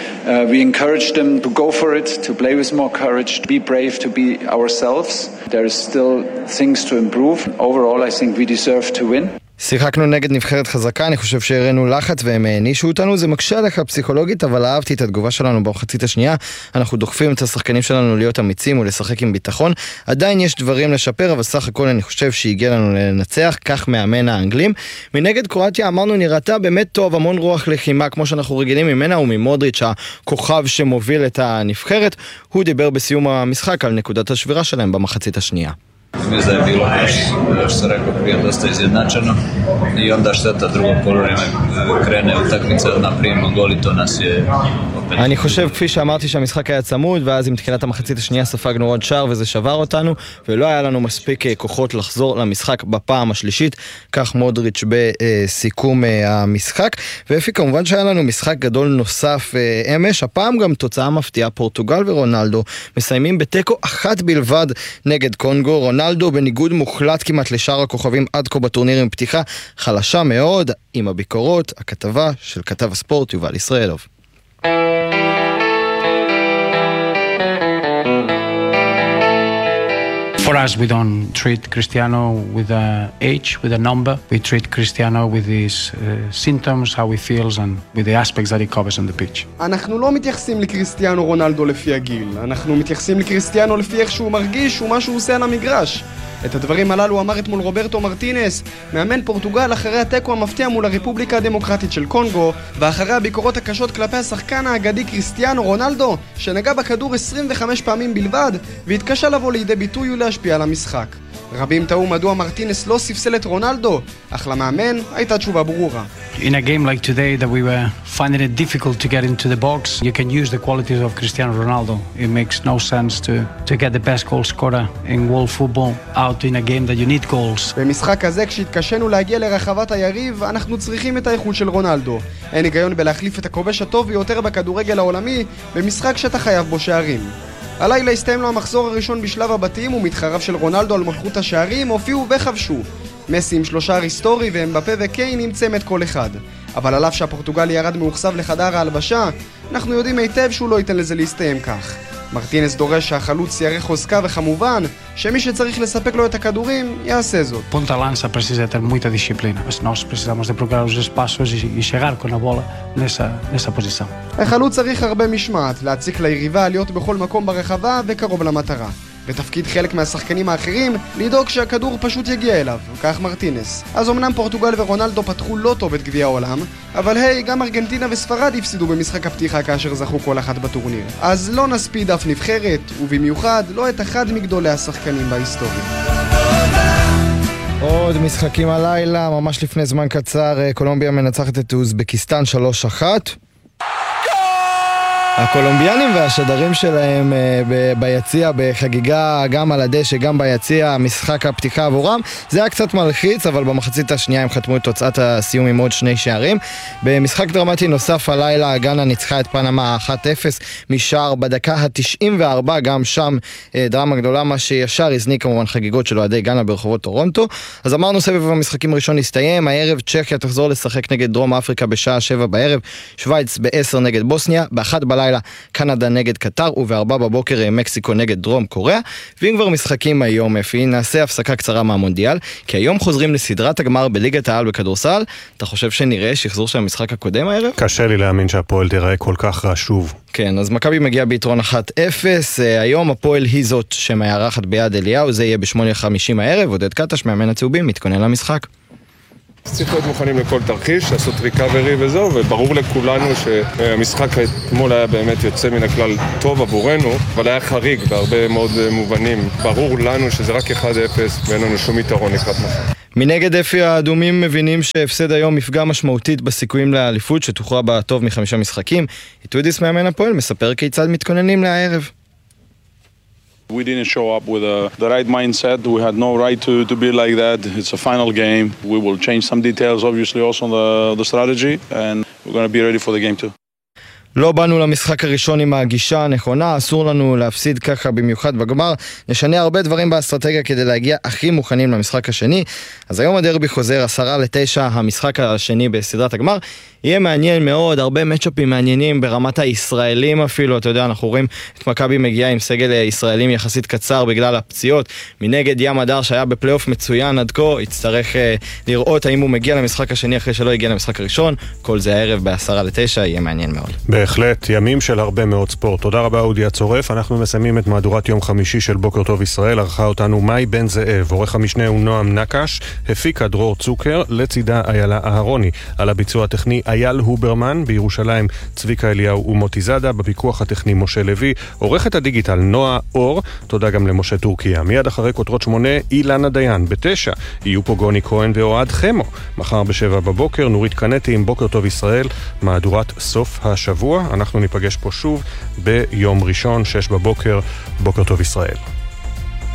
Speaker 15: We encouraged them to go for it, to play with more courage, to be brave, to be ourselves. There is still things to improve. Overall, I think we deserve to win.
Speaker 12: שיחקנו נגד נבחרת חזקה, אני חושב שהראינו לחץ והם הענישו אותנו, זה מקשה עליך פסיכולוגית, אבל אהבתי את התגובה שלנו במחצית השנייה. אנחנו דוחפים את השחקנים שלנו להיות אמיצים ולשחק עם ביטחון. עדיין יש דברים לשפר, אבל סך הכל אני חושב שהגיע לנו לנצח, כך מאמן האנגלים. מנגד קרואטיה אמרנו נראתה באמת טוב, המון רוח לחימה כמו שאנחנו רגילים ממנה, וממודריץ' הכוכב שמוביל את הנבחרת. הוא דיבר בסיום המשחק על נקודת השבירה שלהם במחצית השנייה.
Speaker 16: Mislim da je bilo, još sam rekao prije, dosta izjednačeno i onda šteta drugo polovreme krene utakmica na primjer gol i to nas je opet...
Speaker 12: אני חושב, כפי שאמרתי, שהמשחק היה צמוד, ואז עם תחילת המחצית השנייה ספגנו עוד שער וזה שבר אותנו, ולא היה לנו מספיק כוחות לחזור למשחק בפעם השלישית, כך מודריץ' בסיכום המשחק. ואפי, כמובן שהיה לנו משחק גדול נוסף אמש, הפעם גם תוצאה מפתיעה, פורטוגל ורונלדו מסיימים בתיקו אחת בלבד נגד קונגו. רונלדו בניגוד מוחלט כמעט לשאר הכוכבים עד כה בטורניר עם פתיחה חלשה מאוד. עם הביקורות, הכתבה של כתב הספורט יובל ישראלוב.
Speaker 17: For us, we don't treat Cristiano with an age, with a number. We treat Cristiano with his symptoms, how he feels, and with the aspects that he covers on the pitch.
Speaker 18: אנחנו לא מתייחסים לקריסטיאנו רונלדו לפי הגיל. אנחנו מתייחסים לקריסטיאנו לפי איך שהוא מרגיש ומה שהוא עושה על המגרש. את הדברים הללו אמר אתמול רוברטו מרטינס, מאמן פורטוגל, אחרי הטקו המפתיע מול הרפובליקה הדמוקרטית של קונגו, ואחרי הביקורות הקשות כלפי השחקן האגדי קריסטיאנו רונלדו, שנגע בכדור 25 פעמים בלבד, והתקשה לבוא לידי ביטוי ולהשפיע על המשחק. רבים טעו מדוע מרטינס לא ספסל את רונלדו, אך למאמן הייתה תשובה ברורה.
Speaker 17: In a game like today that we were finding it difficult to get into the box, you can use the qualities of Cristiano Ronaldo. It makes no sense to get the best goal scorer in world football out in a game that you need goals.
Speaker 18: במשחק הזה, כשהתקשנו להגיע לרחבת היריב, אנחנו צריכים את האיכות של רונלדו. אין היגיון בלהחליף את הכובש הטוב ביותר בכדורגל העולמי במשחק שאתה חייב בו שערים. הלילה הסתיים לו המחזור הראשון בשלב הבתים, ומתחריו של רונלדו על מלכות השערים הופיעו וחבשו. מסי עם 3 היסטורי ואמבפה וקיין עם צמד כל אחד. אבל על אף שהפורטוגלי ירד מאוכזב לחדר ההלבשה, אנחנו יודעים היטב שהוא לא ייתן לזה להסתיים כך. מרטינס דורש שהחלוץ יראה חוזקה, וכמובן שמי שצריך לספק לו את הכדורים יעשה זאת.
Speaker 17: Ponta Lança precisa ter muita disciplina, mas nós precisamos de procurar os espaços e chegar com a bola nessa posição.
Speaker 18: החלוץ צריך הרבה משמעת, להציק ליריבה, להיות בכל מקום ברחבה וקרוב למטרה. ותפקיד חלק מהשחקנים האחרים לדאוג שהכדור פשוט יגיע אליו, כך מרטינס. אז אמנם פורטוגל ורונלדו פתחו לא טוב את גביע העולם, אבל היי, גם ארגנטינה וספרד הפסידו במשחק הפתיחה כאשר זכו כל אחת בטורניר. אז לא נספיד אף נבחרת, ובמיוחד לא את אחד מגדולי השחקנים בהיסטוריה.
Speaker 12: עוד משחקים הלילה, ממש לפני זמן קצר, קולומביה מנצחת את אוזבקיסטן 3-1. הקולומביאנים והשדרים שלהם ביציע, בחגיגה גם על הדשא, גם ביציע, המשחק הפתיחה עבורם, זה היה קצת מלחיץ, אבל במחצית השנייה הם חתמו את תוצאת הסיום עם עוד 2 שערים. במשחק דרמטי נוסף הלילה, גאנה ניצחה את פנמה 1-0 משער בדקה ה-94, גם שם דרמה גדולה, מה שישר הזניק כמובן חגיגות של אוהדי גאנה ברחובות טורונטו. אז אמרנו סבב המשחקים הראשון הסתיים, הערב צ'כיה תחזור לשחק נגד דרום אפריקה בשעה 7 בערב, שוויץ ב-10 נגד בוסניה, ב-1 בלילה בלילה קנדה נגד קטר, וב-4 בבוקר מקסיקו נגד דרום קוריאה. ואם כבר משחקים היום, אפי, נעשה הפסקה קצרה מהמונדיאל, כי היום חוזרים לסדרת הגמר בליגת העל בכדורסל. אתה חושב שנראה שחזור של המשחק הקודם הערב?
Speaker 2: קשה לי להאמין שהפועל תראה כל כך רע שוב.
Speaker 12: כן, אז מכבי מגיע ביתרון 1-0, היום הפועל היא זאת שמארחת ביד אליהו, זה יהיה ב-8:50 הערב, עודד קטש, מאמן הצהובים, מתכונן למשחק.
Speaker 1: צריך להיות מוכנים לכל תרחיש, לעשות ריקאברי וזהו, וברור לכולנו שהמשחק אתמול היה באמת יוצא מן הכלל טוב עבורנו, אבל היה חריג בהרבה מאוד מובנים. ברור לנו שזה רק 1-0 ואין לנו שום יתרון לקראת מחר.
Speaker 12: מנגד אפי, האדומים מבינים שהפסד היום יפגע משמעותית בסיכויים לאליפות שתוכרע בטוב מ5 משחקים. איטודיס מאמן הפועל מספר כיצד מתכוננים לערב.
Speaker 3: We didn't show up with the right mindset. We had no right to be like that. It's a final game. We will change some details, obviously, also on the strategy, and we're going to be ready for the game too.
Speaker 12: לא באנו למשחק הראשון עם הגישה הנכונה, אסור לנו להפסיד ככה במיוחד בגמר, נשנה הרבה דברים באסטרטגיה כדי להגיע הכי מוכנים למשחק השני. אז היום הדרבי חוזר 8:50, המשחק השני בסדרת הגמר, יהיה מעניין מאוד, הרבה מצ'אפים מעניינים ברמת הישראלים אפילו, אתה יודע, אנחנו רואים את מכבי מגיעה עם סגל ישראלים יחסית קצר בגלל הפציעות, מנגד ים הדר שהיה בפלייאוף מצוין עד כה, יצטרך לראות האם הוא מגיע למשחק השני אחרי שלא הגיע למשחק הראשון, כל זה הערב ב8:50, יהיה מעניין מאוד.
Speaker 2: בהחלט, ימים של הרבה מאוד ספורט. תודה רבה אודי הצורף, אנחנו מסיימים את מהדורת יום חמישי של בוקר טוב ישראל, ערכה אותנו מאי בן זאב, עורך המשנה הוא נועם נקש, הפיקה דרור צוקר, לצידה איילה אהרוני, על הביצוע הטכני אייל הוברמן, בירושלים צביקה אליהו ומוטי זאדה, בפיקוח הטכני משה לוי, עורכת הדיגיטל נועה אור, תודה גם למשה טורקיה. מיד אחרי כותרות 8, אילנה דיין, ב9 יהיו פה גוני כהן ואוהד חמו, מחר ב7 בבוקר נורית קנטי עם בוקר טוב ישראל, מהדורת סוף השבוע. אנחנו ניפגש פה שוב ביום ראשון 6 בבוקר, בוקר טוב ישראל.